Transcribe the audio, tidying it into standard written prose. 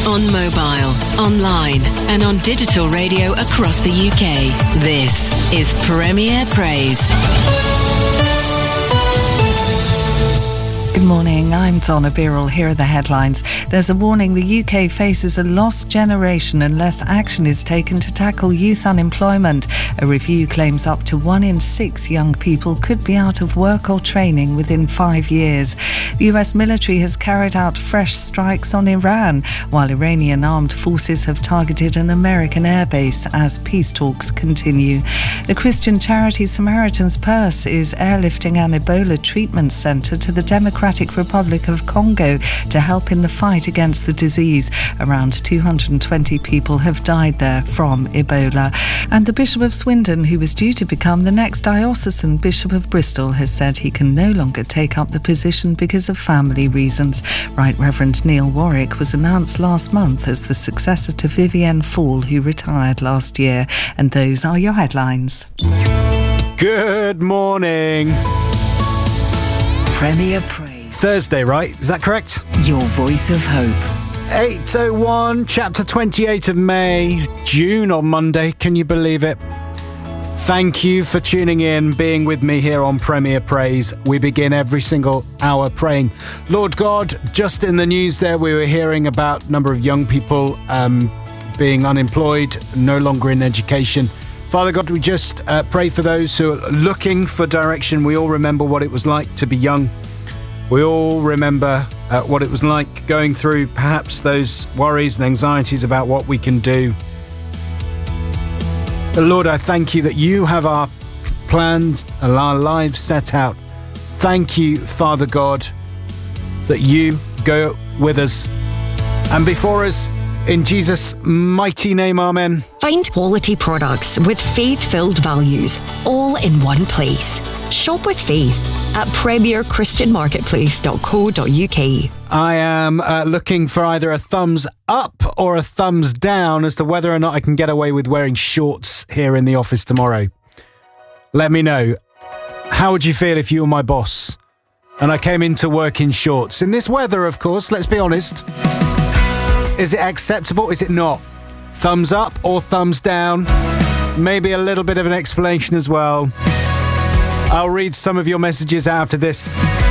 On mobile, online, and on digital radio across the UK. This is Premier Praise. Good morning, I'm Donna Birrell. Here are the headlines. There's a warning the UK faces a lost generation unless action is taken to tackle youth unemployment. A review claims up to 1 in 6 young people could be out of work or training within 5 years. The US military has carried out fresh strikes on Iran, while Iranian armed forces have targeted an American airbase as peace talks continue. The Christian charity Samaritan's Purse is airlifting an Ebola treatment centre to the Democratic Republic of Congo to help in the fight against the disease. Around 220 people have died there from Ebola. And the Bishop of Swindon, who was due to become the next diocesan Bishop of Bristol, has said he can no longer take up the position because of family reasons. Right Reverend Neil Warwick was announced last month as the successor to Vivienne Fall, who retired last year. And those are your headlines. Good morning. Premier Praise. Thursday, right? Is that correct? Your voice of hope. 8:01, chapter 28 of May, June on Monday. Can you believe it? Thank you for tuning in, being with me here on Premier Praise. We begin every single hour praying. Lord God, just in the news there, we were hearing about a number of young people being unemployed, no longer in education. Father God, we just pray for those who are looking for direction. We all remember what it was like to be young. We all remember what it was like going through perhaps those worries and anxieties about what we can do. But Lord, I thank you that you have our plans and our lives set out. Thank you, Father God, that you go with us and before us. In Jesus' mighty name, amen. Find quality products with faith-filled values, all in one place. Shop with faith at premierchristianmarketplace.co.uk. I am looking for either a thumbs up or a thumbs down as to whether or not I can get away with wearing shorts here in the office tomorrow. Let me know. How would you feel if you were my boss and I came into work in shorts? In this weather, of course, let's be honest. Is it acceptable? Is it not? Thumbs up or thumbs down? Maybe a little bit of an explanation as well. I'll read some of your messages after this.